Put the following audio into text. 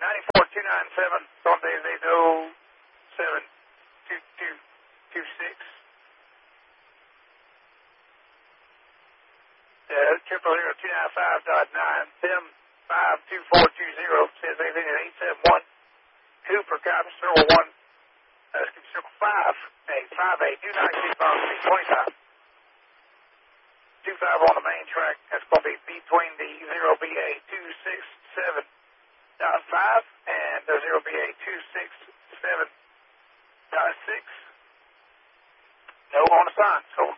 94297, Sunday, 807-2226. 000-295.9, Tim 52420 says anything at 871. Cooper, Cotton, Circle 1, Circle 5, 858, 296, 25 on the main track. That's going to be between the 0BA 267.5 and the 0BA 267.6. No on the sign. So